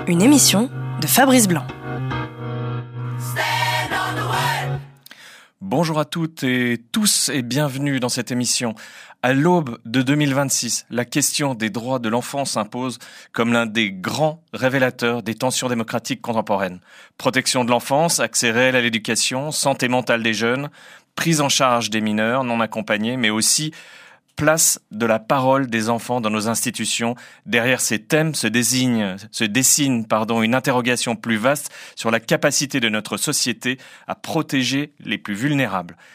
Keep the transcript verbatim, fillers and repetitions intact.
Une émission de Fabrice Blanc. Bonjour à toutes et tous et bienvenue dans cette émission. À l'aube de deux mille vingt-six, la question des droits de l'enfant s'impose comme l'un des grands révélateurs des tensions démocratiques contemporaines. Protection de l'enfance, accès réel à l'éducation, santé mentale des jeunes, prise en charge des mineurs non accompagnés, mais aussi place de la parole des enfants dans nos institutions. Derrière ces thèmes se désigne, se dessine, pardon, une interrogation plus vaste sur la capacité de notre société à protéger les plus vulnérables.